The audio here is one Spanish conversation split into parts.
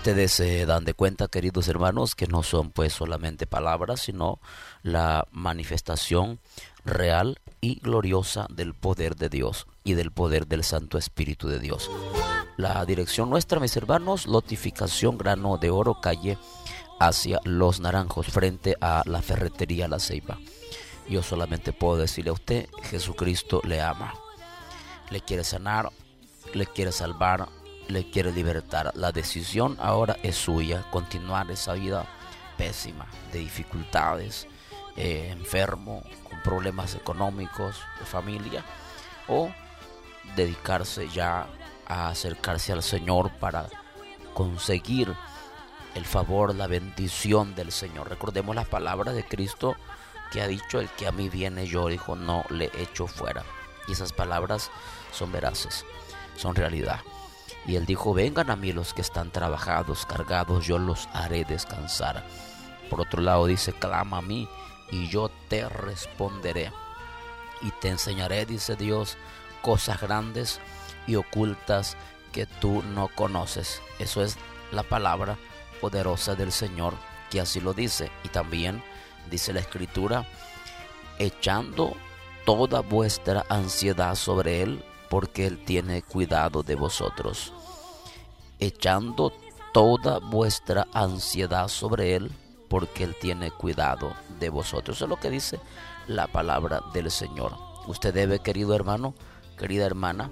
Ustedes se dan de cuenta, queridos hermanos, que no son pues solamente palabras, sino la manifestación real y gloriosa del poder de Dios y del poder del Santo Espíritu de Dios. La dirección nuestra, mis hermanos, Lotificación Grano de Oro, calle hacia Los Naranjos, frente a la ferretería La Ceiba. Yo solamente puedo decirle a usted, Jesucristo le ama, le quiere sanar, le quiere salvar, le quiere libertar. La decisión ahora es suya, continuar esa vida pésima, de dificultades, enfermo, con problemas económicos, de familia, o dedicarse ya a acercarse al Señor para conseguir el favor, la bendición del Señor. Recordemos las palabras de Cristo que ha dicho: el que a mí viene, yo, dijo, no le echo fuera. Y esas palabras son veraces, son realidad. Y él dijo: vengan a mí los que están trabajados, cargados, yo los haré descansar. Por otro lado dice: clama a mí y yo te responderé y te enseñaré, dice Dios, cosas grandes y ocultas que tú no conoces. Eso es la palabra poderosa del Señor, que así lo dice. Y también dice la Escritura: echando toda vuestra ansiedad sobre Él, porque Él tiene cuidado de vosotros. Echando toda vuestra ansiedad sobre Él, porque Él tiene cuidado de vosotros. Eso es lo que dice la palabra del Señor. Usted debe, querido hermano, querida hermana,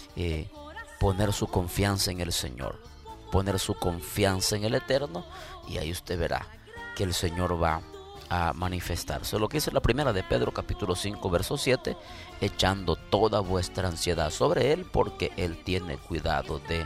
poner su confianza en el Señor, poner su confianza en el Eterno, y ahí usted verá que el Señor va a manifestarse. Lo que dice la primera de Pedro, capítulo 5, verso 7: echando toda vuestra ansiedad sobre Él, porque Él tiene cuidado de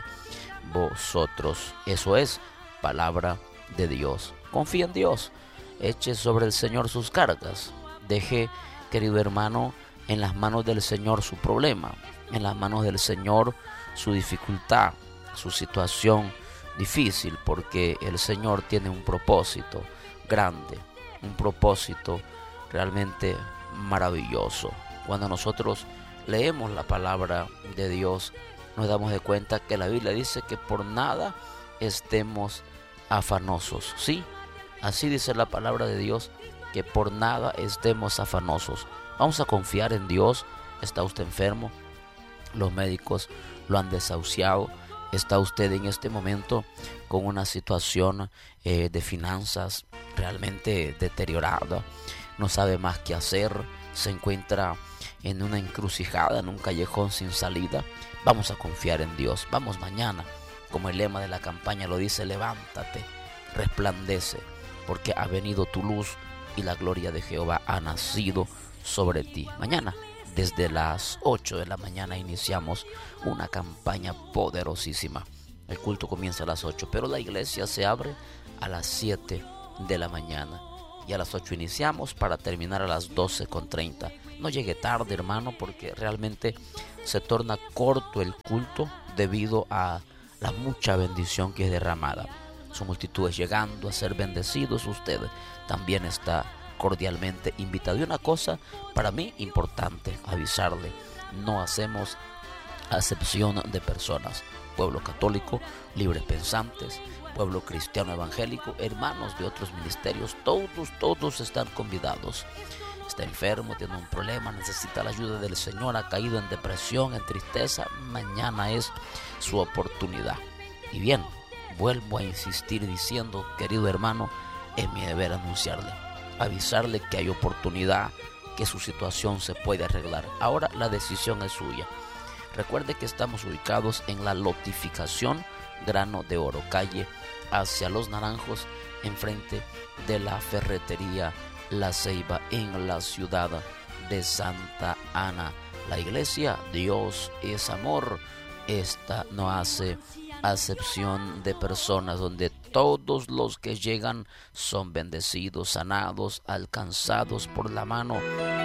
vosotros. Eso es palabra de Dios. Confía en Dios, eche sobre el Señor sus cargas, deje, querido hermano, en las manos del Señor su problema, en las manos del Señor su dificultad, su situación difícil, porque el Señor tiene un propósito grande, un propósito realmente maravilloso. Cuando nosotros leemos la palabra de Dios, nos damos de cuenta que la Biblia dice que por nada estemos afanosos. Sí, así dice la palabra de Dios, que por nada estemos afanosos. Vamos a confiar en Dios. ¿Está usted enfermo? Los médicos lo han desahuciado. ¿Está usted en este momento con una situación de finanzas realmente deteriorada? No sabe más qué hacer, se encuentra en una encrucijada, en un callejón sin salida. Vamos a confiar en Dios. Vamos mañana, como el lema de la campaña lo dice: levántate, resplandece, porque ha venido tu luz y la gloria de Jehová ha nacido sobre ti. Mañana, desde las 8 de la mañana, iniciamos una campaña poderosísima. El culto comienza a las 8, pero la iglesia se abre a las 7 de la mañana. Y a las 8 iniciamos para terminar a las 12:30. No llegue tarde, hermano, porque realmente se torna corto el culto debido a la mucha bendición que es derramada. Son multitudes llegando a ser bendecidos. Usted también está cordialmente invitado. Y una cosa para mí importante avisarle: no hacemos acepción de personas. Pueblo católico, libres pensantes, pueblo cristiano evangélico, hermanos de otros ministerios, todos están convidados. Está enfermo, tiene un problema, necesita la ayuda del Señor, ha caído en depresión, en tristeza, mañana es su oportunidad. Y bien, vuelvo a insistir diciendo, querido hermano, es mi deber anunciarle, avisarle que hay oportunidad, que su situación se puede arreglar. Ahora la decisión es suya. Recuerde que estamos ubicados en la Lotificación Grano de Oro, calle hacia Los Naranjos, enfrente de la ferretería La Ceiba, en la ciudad de Santa Ana. La iglesia, Dios es amor. Esta no hace acepción de personas, donde todos los que llegan son bendecidos, sanados, alcanzados por la mano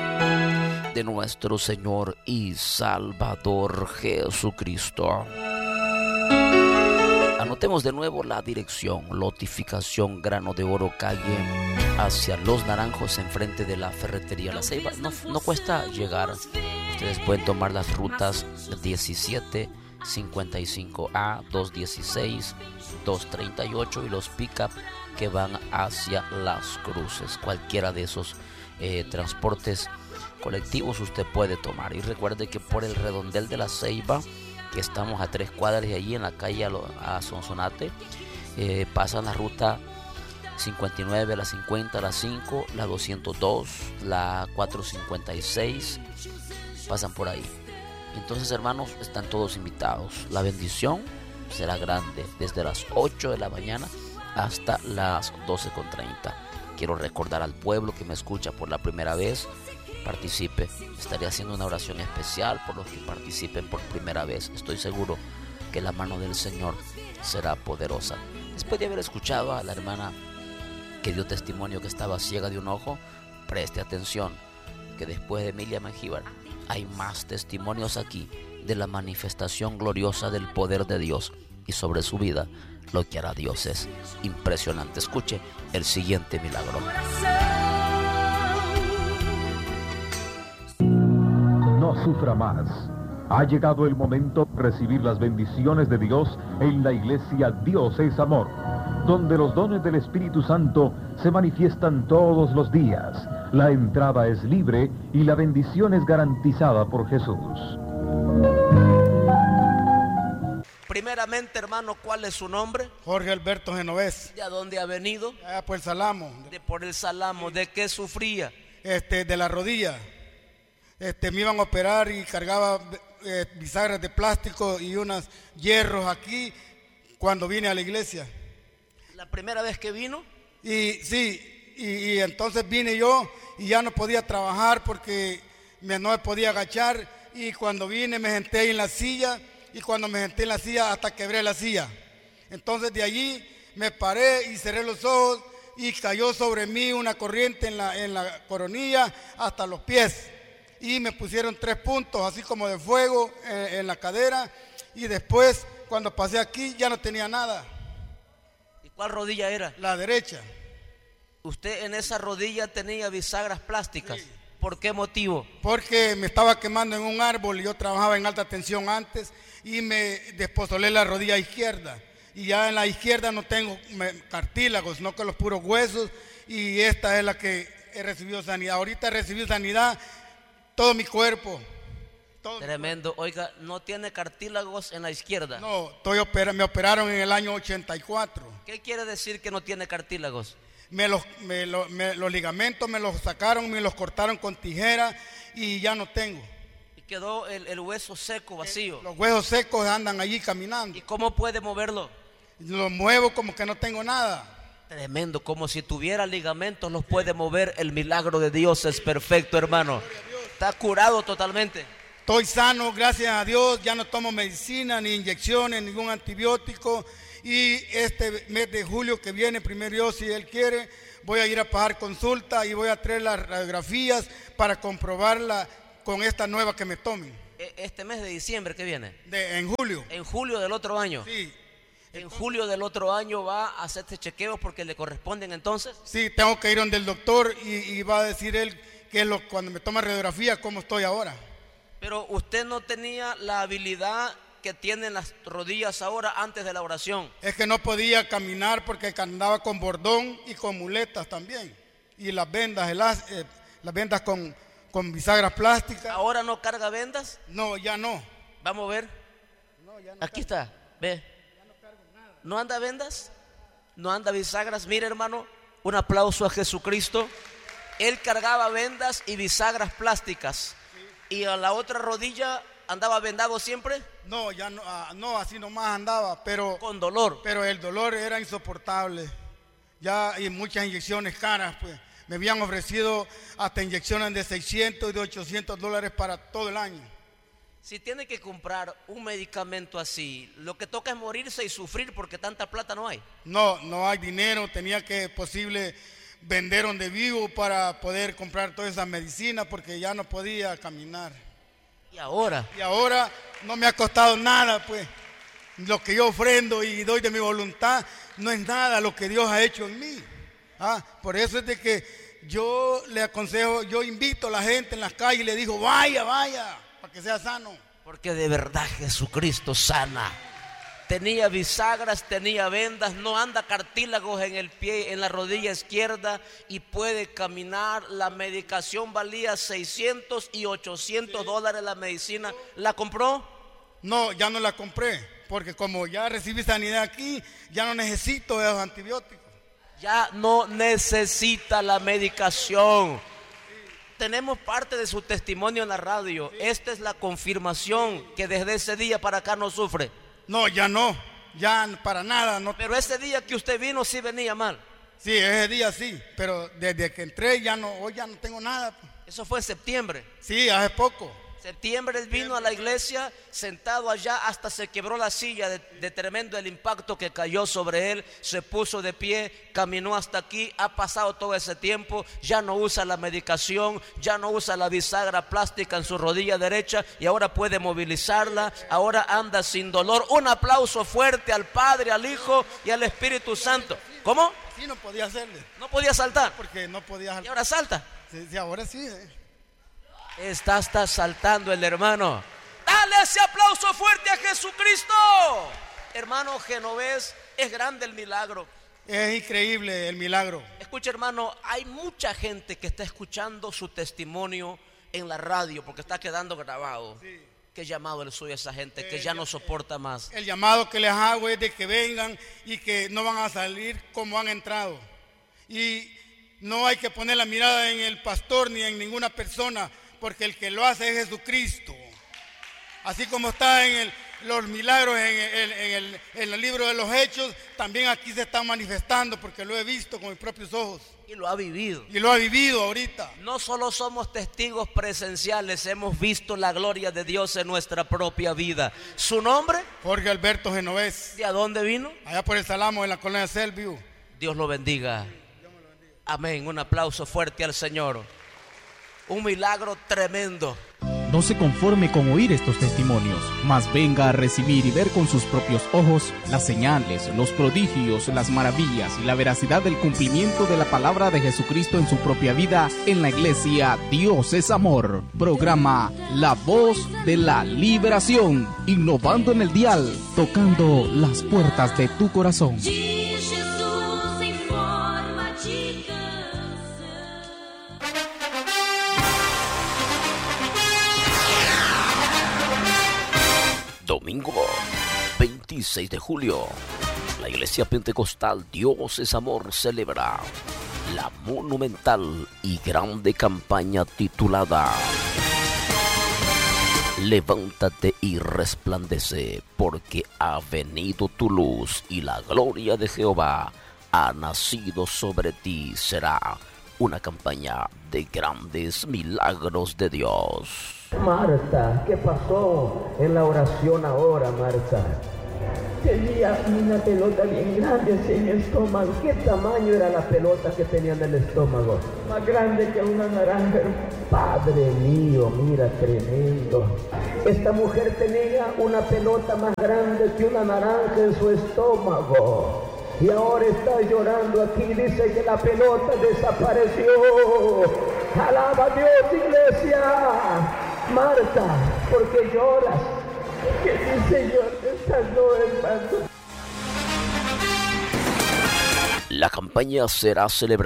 de nuestro Señor y Salvador Jesucristo. Anotemos de nuevo la dirección: Lotificación Grano de Oro, calle hacia Los Naranjos, enfrente de la ferretería La Ceiba. No cuesta llegar. Ustedes pueden tomar las rutas 17, 55A, 216, 238 y los pick-up que van hacia Las Cruces. Cualquiera de esos transportes colectivos usted puede tomar. Y recuerde que por el redondel de la Ceiba, que estamos a 3 cuadras de allí en la calle a Sonsonate, pasan la ruta 59, la 50, la 5, la 202, la 456, pasan por ahí. Entonces, hermanos, están todos invitados. La bendición será grande desde las 8 de la mañana hasta las 12:30. Quiero recordar al pueblo que me escucha por la primera vez, participe. Estaré haciendo una oración especial por los que participen por primera vez. Estoy seguro que la mano del Señor será poderosa. Después de haber escuchado a la hermana que dio testimonio que estaba ciega de un ojo, preste atención que después de Emilia Mengíbar hay más testimonios aquí de la manifestación gloriosa del poder de Dios, y sobre su vida lo que hará Dios es impresionante. Escuche el siguiente milagro. No sufra más. Ha llegado el momento de recibir las bendiciones de Dios en la iglesia Dios es Amor, donde los dones del Espíritu Santo se manifiestan todos los días. La entrada es libre y la bendición es garantizada por Jesús. Primeramente, hermano, ¿cuál es su nombre? Jorge Alberto Genovés. ¿De dónde ha venido? Por el Salamo. Por el Salamo. ¿De qué sufría? De la rodilla. Me iban a operar y cargaba bisagras de plástico y unos hierros aquí cuando vine a la iglesia. ¿La primera vez que vino? Y sí, y entonces vine yo y ya no podía trabajar porque no me podía agachar, y cuando vine me senté ahí en la silla, y cuando me senté en la silla hasta quebré la silla. Entonces de allí me paré y cerré los ojos y cayó sobre mí una corriente en la coronilla hasta los pies, y me pusieron 3 puntos así como de fuego en la cadera, y después cuando pasé aquí ya no tenía nada. ¿Y cuál rodilla era? La derecha. ¿Usted en esa rodilla tenía bisagras plásticas? Sí. ¿Por qué motivo? Porque me estaba quemando en un árbol y yo trabajaba en alta tensión antes, y me despozolé la rodilla izquierda, y ya en la izquierda no tengo cartílagos, sino que los puros huesos, y esta es la que he recibido sanidad. Ahorita he recibido sanidad todo mi cuerpo. Tremendo. Oiga, ¿no tiene cartílagos en la izquierda? No, me operaron en el año 84. ¿Qué quiere decir que no tiene cartílagos? Los ligamentos me los sacaron, me los cortaron con tijera y ya no tengo. ¿Y quedó el hueso seco, vacío? Los huesos secos andan allí caminando. ¿Y cómo puede moverlo? Lo muevo como que no tengo nada. Tremendo, como si tuviera ligamentos los puede mover. El milagro de Dios es perfecto, hermano. Está curado totalmente. Estoy sano, gracias a Dios. Ya no tomo medicina, ni inyecciones, ningún antibiótico. Y este mes de julio que viene, primero Dios, si Él quiere, voy a ir a pagar consulta y voy a traer las radiografías para comprobarla con esta nueva que me tomen. ¿Este mes de diciembre que viene? En julio. ¿En julio del otro año? Sí. ¿En julio del otro año va a hacerse chequeos porque le corresponden entonces? Sí, tengo que ir donde el doctor y va a decir él cuando me toma radiografía cómo estoy ahora. Pero usted no tenía la habilidad que tienen las rodillas ahora antes de la oración. Es que no podía caminar porque andaba con bordón y con muletas también. Y las vendas, las vendas con bisagras plásticas. ¿Ahora no carga vendas? No, ya no. Vamos a ver. No, ya no. Aquí está, ve. Ya no cargo nada. ¿No anda vendas? ¿No anda bisagras? Mire, hermano, un aplauso a Jesucristo. Él cargaba vendas y bisagras plásticas. Sí. ¿Y a la otra rodilla andaba vendado siempre? No, ya no, no, así nomás andaba, pero con dolor. Pero el dolor era insoportable. Ya, y muchas inyecciones caras, pues. Me habían ofrecido hasta inyecciones de 600 y de $800 para todo el año. Si tiene que comprar un medicamento así, lo que toca es morirse y sufrir porque tanta plata no hay. No, no hay dinero, tenía que posible vender donde vivo para poder comprar toda esa medicina porque ya no podía caminar. ¿Y ahora? Y ahora no me ha costado nada, pues. Lo que yo ofrendo y doy de mi voluntad no es nada lo que Dios ha hecho en mí. Por eso es de que yo le aconsejo, yo invito a la gente en las calles y le digo, vaya, para que sea sano. Porque de verdad Jesucristo sana. Tenía bisagras, tenía vendas, no anda cartílagos en el pie, en la rodilla izquierda y puede caminar. La medicación valía $600 y $800 la medicina. ¿La compró? No, ya no la compré, porque como ya recibí sanidad aquí, ya no necesito esos antibióticos. Ya no necesita la medicación. Tenemos parte de su testimonio en la radio. Esta es la confirmación que desde ese día para acá no sufre. No, ya para nada. No. Pero ese día que usted vino sí venía mal. Sí, ese día sí, pero desde que entré hoy ya no tengo nada. Eso fue en septiembre. Sí, hace poco. Septiembre él vino a la iglesia, sentado allá, hasta se quebró la silla de tremendo el impacto que cayó sobre él. Se puso de pie, caminó hasta aquí, ha pasado todo ese tiempo, ya no usa la medicación, ya no usa la bisagra plástica en su rodilla derecha y ahora puede movilizarla, ahora anda sin dolor. Un aplauso fuerte al Padre, al Hijo y al Espíritu Santo. ¿Cómo? Sí, no podía hacerle. No podía saltar. Porque no podía saltar. ¿Y ahora salta? Sí, ahora sí. Está saltando el hermano. Dale ese aplauso fuerte a Jesucristo. Hermano Genovés, es grande el milagro. Es increíble el milagro. Escucha, hermano, hay mucha gente que está escuchando su testimonio en la radio porque está quedando grabado. Sí. ¿Qué llamado le soy a esa gente que ya no soporta más? El llamado que les hago es de que vengan y que no van a salir como han entrado. Y no hay que poner la mirada en el pastor ni en ninguna persona, porque el que lo hace es Jesucristo. Así como está en los milagros en el libro de los Hechos, también aquí se están manifestando, porque lo he visto con mis propios ojos. Y lo ha vivido. Y lo ha vivido ahorita. No solo somos testigos presenciales, hemos visto la gloria de Dios en nuestra propia vida. ¿Su nombre? Jorge Alberto Genovés. ¿De a dónde vino? Allá por el Salamo, en la colonia Selview. Dios lo bendiga. Amén. Un aplauso fuerte al Señor. Un milagro tremendo. No se conforme con oír estos testimonios, mas venga a recibir y ver con sus propios ojos las señales, los prodigios, las maravillas y la veracidad del cumplimiento de la palabra de Jesucristo en su propia vida en la iglesia Dios es Amor. Programa La Voz de la Liberación, innovando en el dial, tocando las puertas de tu corazón. Domingo 26 de julio, la Iglesia Pentecostal Dios es Amor celebra la monumental y grande campaña titulada Levántate y resplandece, porque ha venido tu luz y la gloria de Jehová ha nacido sobre ti. Será una campaña de grandes milagros de Dios. Marta, ¿qué pasó en la oración ahora, Marta? Tenía una pelota bien grande en el estómago. ¿Qué tamaño era la pelota que tenía en el estómago? Más grande que una naranja. Padre mío, mira, tremendo. Esta mujer tenía una pelota más grande que una naranja en su estómago. Y ahora está llorando aquí, dice que la pelota desapareció. Alaba a Dios, iglesia. Marta, ¿por qué lloras? Que mi Señor te sanó, hermano. La campaña será celebrada